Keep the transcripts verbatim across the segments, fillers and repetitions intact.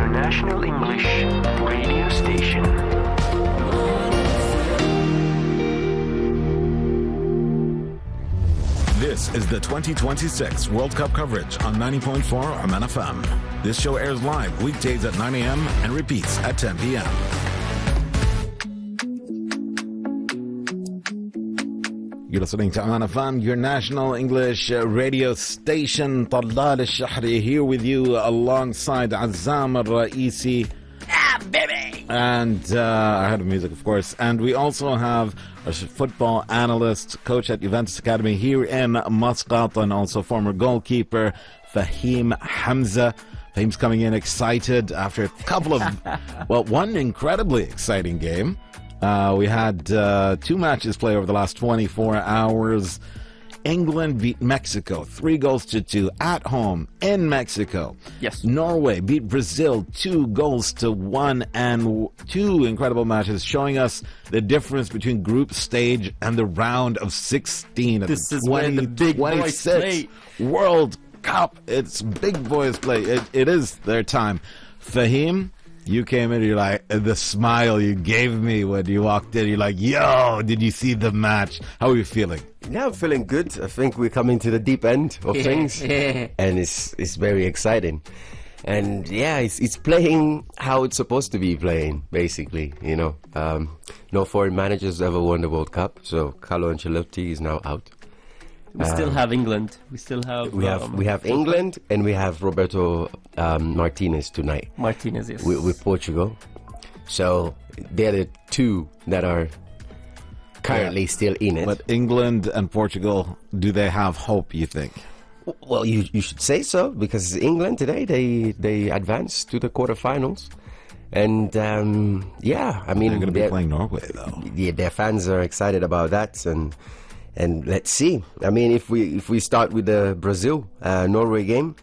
your national English radio station. This is the twenty twenty-six World Cup coverage on ninety point four Oman F M. This show airs live weekdays at nine a.m. and repeats at ten p.m. You're listening to Oman F M, your national English uh, radio station. Talal al-Shahri here with you alongside Azzam al-Raisi. Ah, baby! And uh, I heard music, of course. And we also have a football analyst, coach at Juventus Academy here in Muscat, and also former goalkeeper Fahim Hamza. Fahim's coming in excited after a couple of, well, one incredibly exciting game. Uh, we had uh, two matches play over the last twenty-four hours. England beat Mexico three goals to two at home in Mexico. Yes. Norway beat Brazil two goals to one, and w- two incredible matches showing us the difference between group stage and the round of sixteen at This the is where the big boys play. World Cup. It's big boys play. It, it is their time. Fahim, you came in, you're like, the smile you gave me when you walked in, you're like, yo, did you see the match? How are you feeling? Yeah, I'm feeling good. I think we're coming to the deep end of things, and it's it's very exciting. And yeah, it's it's playing how it's supposed to be playing, basically. You know, um, no foreign managers ever won the World Cup, so Carlo Ancelotti is now out. We still have England. We still have. We have um, we have England, and we have Roberto um, Martinez tonight. Martinez, yes. with, with Portugal. So they're the two that are currently Yeah. still in it. But England and Portugal, do they have hope, you think? Well, you you should say so, because England today they they advanced to the quarterfinals, and um, yeah, I mean They're going to be they're- playing Norway, though. yeah, their fans are excited about that, and and let's see. I mean, if we if we start with the Brazil uh, Norway game,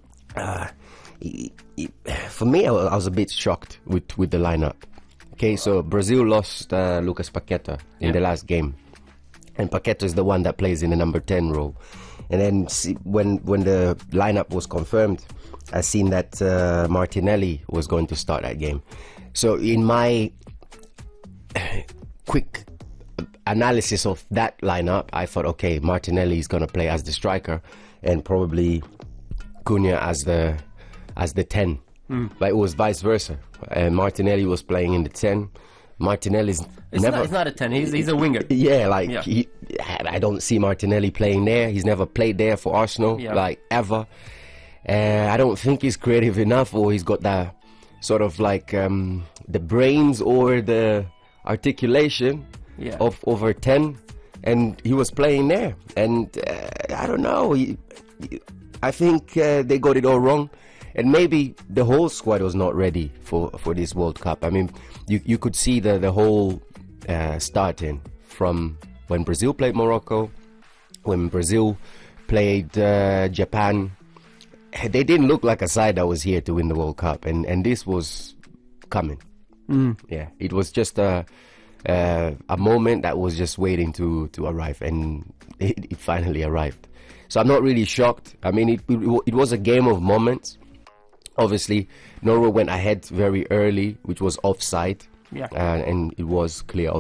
uh, it, it, for me, I, wa- I was a bit shocked with with the lineup. Okay, so Brazil lost uh, Lucas Paqueta in Yeah. the last game, and Paqueta is the one that plays in the number ten role. And then see, when when the lineup was confirmed, I seen that uh, Martinelli was going to start that game. So in my quick analysis of that lineup, I thought, okay, Martinelli is going to play as the striker, and probably Cunha as the as the ten. But it was vice versa. Uh, Martinelli was playing in the ten. Martinelli's It's, never. not, it's not a ten. He's, he's a winger. Yeah, like Yeah. He, I don't see Martinelli playing there. He's never played there for Arsenal, Yeah. like ever. Uh, I don't think he's creative enough, or he's got the sort of like um, the brains or the articulation Yeah. of over ten, and he was playing there. And uh, I don't know. He, I think uh, they got it all wrong. And maybe the whole squad was not ready for, for this World Cup. I mean, you you could see the the whole uh, starting from when Brazil played Morocco, when Brazil played uh, Japan. They didn't look like a side that was here to win the World Cup, and, and this was coming. Yeah, it was just a uh, a moment that was just waiting to, to arrive, and it, it finally arrived. So I'm not really shocked. I mean, it, it it was a game of moments. Obviously, Norway went ahead very early, which was offside, Yeah. uh, and it was clear